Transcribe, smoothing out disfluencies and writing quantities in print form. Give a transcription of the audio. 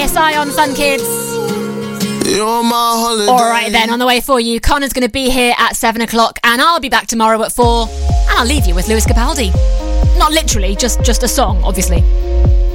KSI on Fun Kids. You're my holiday. Alright then, on the way for you, Connor's going to be here at 7 o'clock, and I'll be back tomorrow at 4, and I'll leave you with Lewis Capaldi. Not literally, just a song, obviously.